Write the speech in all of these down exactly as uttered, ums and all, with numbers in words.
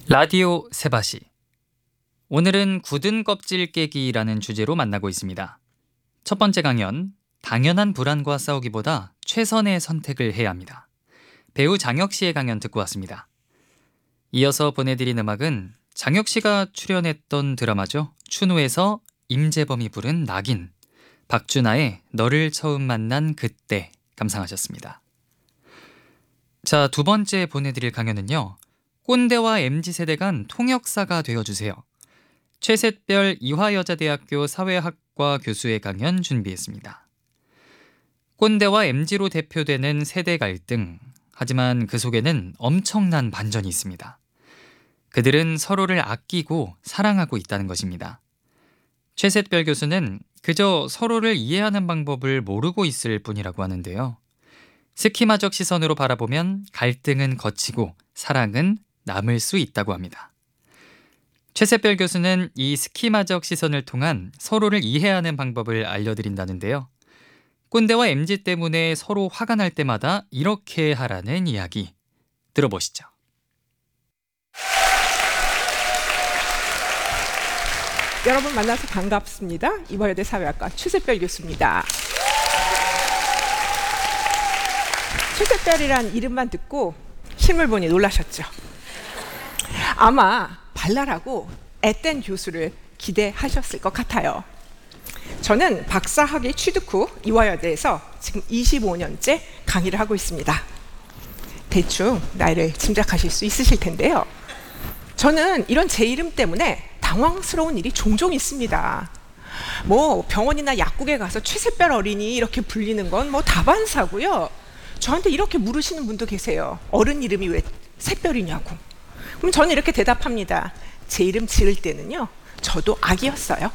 라디오 세바시. 오늘은 굳은 껍질 깨기라는 주제로 만나고 있습니다. 첫 번째 강연, 당연한 불안과 싸우기보다 최선의 선택을 해야 합니다. 배우 장혁 씨의 강연 듣고 왔습니다. 이어서 보내드린 음악은 장혁 씨가 출연했던 드라마죠. 춘우에서 임재범이 부른 낙인, 박준하의 너를 처음 만난 그때 감상하셨습니다. 자, 두 번째 보내드릴 강연은요. 꼰대와 엠지세대 간 통역사가 되어주세요. 최샛별 이화여자대학교 사회학과 교수의 강연 준비했습니다. 꼰대와 엠지로 대표되는 세대 갈등, 하지만 그 속에는 엄청난 반전이 있습니다. 그들은 서로를 아끼고 사랑하고 있다는 것입니다. 최샛별 교수는 그저 서로를 이해하는 방법을 모르고 있을 뿐이라고 하는데요. 스키마적 시선으로 바라보면 갈등은 거치고 사랑은 남을 수 있다고 합니다. 최샛별 교수는 이 스키마적 시선을 통한 서로를 이해하는 방법을 알려드린다는데요. 꼰대와 엠지 때문에 서로 화가 날 때마다 이렇게 하라는 이야기 들어보시죠. 여러분 만나서 반갑습니다. 이화여대 사회학과 최샛별 교수입니다. 최샛별이란 이름만 듣고 실물 보니 놀라셨죠? 아마 발랄하고 앳된 교수를 기대하셨을 것 같아요. 저는 박사학위 취득 후 이화여대에서 지금 이십오 년째 강의를 하고 있습니다. 대충 나이를 짐작하실 수 있으실 텐데요. 저는 이런 제 이름 때문에 당황스러운 일이 종종 있습니다. 뭐 병원이나 약국에 가서 최샛별 어린이 이렇게 불리는 건 뭐 다반사고요. 저한테 이렇게 물으시는 분도 계세요. 어른 이름이 왜 샛별이냐고. 그럼 저는 이렇게 대답합니다. 제 이름 지을 때는요, 저도 아기였어요.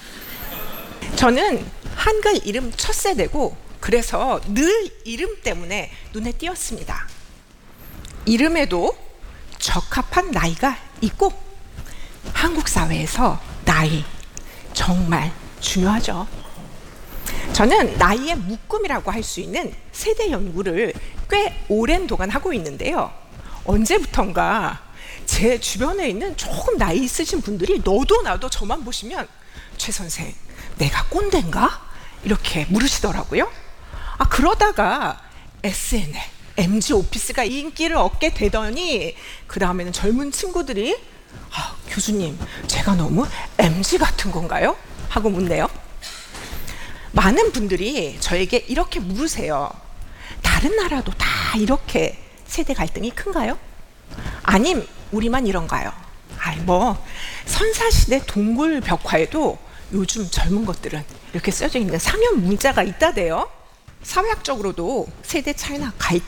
저는 한글 이름 첫 세대고 그래서 늘 이름 때문에 눈에 띄었습니다. 이름에도 적합한 나이가 있고 한국 사회에서 나이 정말 중요하죠. 저는 나이의 묶음이라고 할 수 있는 세대 연구를 꽤 오랜 동안 하고 있는데요. 언제부턴가 제 주변에 있는 조금 나이 있으신 분들이 너도 나도 저만 보시면 최 선생, 내가 꼰대인가? 이렇게 물으시더라고요. 아, 그러다가 에스엔엘, 엠지 오피스가 인기를 얻게 되더니 그 다음에는 젊은 친구들이 아, 교수님, 제가 너무 엠지 같은 건가요? 하고 묻네요. 많은 분들이 저에게 이렇게 물으세요. 다른 나라도 다 이렇게 세대 갈등이 큰가요? 아님 우리만 이런가요? 아이 뭐 선사시대 동굴 벽화에도 요즘 젊은 것들은 이렇게 써져 있는 상형 문자가 있다대요. 사회학적으로도 세대 차이나